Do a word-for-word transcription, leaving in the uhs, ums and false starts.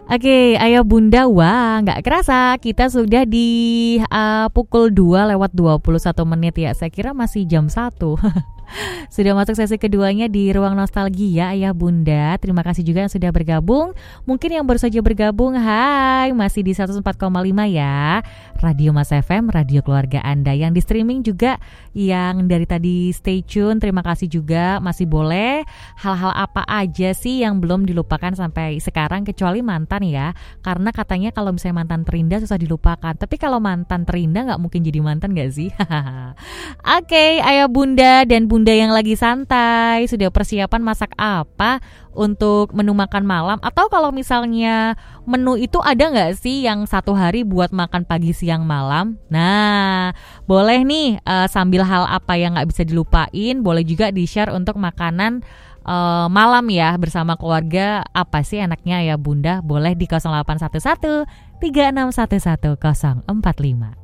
Oke, ayah bunda, wah nggak kerasa kita sudah di uh, pukul dua lewat dua puluh satu menit ya. Saya kira masih jam satu. Sudah masuk sesi keduanya di Ruang Nostalgia Ayah Bunda. Terima kasih juga yang sudah bergabung. Mungkin yang baru saja bergabung, hai, masih di seratus empat koma lima ya, Radio Mas F M, radio keluarga Anda. Yang di streaming juga, yang dari tadi stay tune, terima kasih juga. Masih boleh hal-hal apa aja sih yang belum dilupakan sampai sekarang, kecuali mantan ya. Karena katanya kalau misalnya mantan terindah susah dilupakan. Tapi kalau mantan terindah gak mungkin jadi mantan gak sih? Oke, Ayah Bunda dan Bunda Bunda yang lagi santai, sudah persiapan masak apa untuk menu makan malam? Atau kalau misalnya menu itu ada nggak sih yang satu hari buat makan pagi, siang, malam? Nah, boleh nih uh, sambil hal apa yang nggak bisa dilupain, boleh juga di-share untuk makanan uh, malam ya bersama keluarga. Apa sih enaknya ya Bunda? Boleh di nol delapan satu satu tiga enam satu satu nol empat lima.